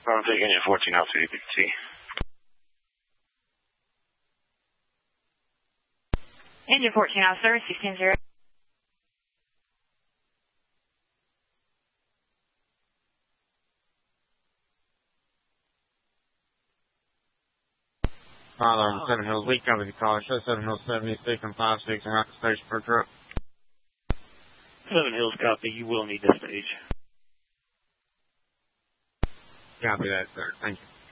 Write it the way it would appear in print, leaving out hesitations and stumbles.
I'm taking you 14 out to EPT. Engine 14 officer, 16-0. Father, 7 Hills, we cover the call. Show 7 Hills 76 and 56 and route the station for truck. 7 Hills, copy. You will need this stage. Copy that, sir. Thank you.